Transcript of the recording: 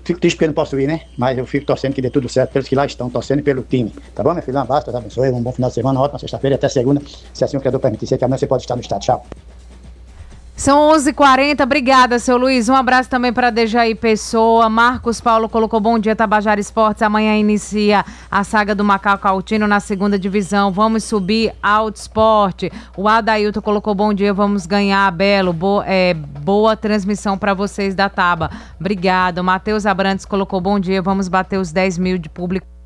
fico triste porque eu não posso ir, né? Mas eu fico torcendo que dê tudo certo pelos que lá estão, torcendo pelo time. Tá bom, meu filho? Um abraço, Deus abençoe, um bom final de semana, uma ótima sexta-feira e até segunda, se assim o criador permitir. Sei que amanhã você pode estar no estádio. Tchau. São 11h40, obrigada, seu Luiz. Um abraço também para Dejaí Pessoa. Marcos Paulo colocou bom dia, Tabajara Esportes. Amanhã inicia a saga do Macaco Altino na segunda divisão. Vamos subir ao esporte. O Adailton colocou bom dia, vamos ganhar, Belo. Boa transmissão para vocês da Taba. Obrigado. Matheus Abrantes colocou bom dia, vamos bater os 10 mil de público.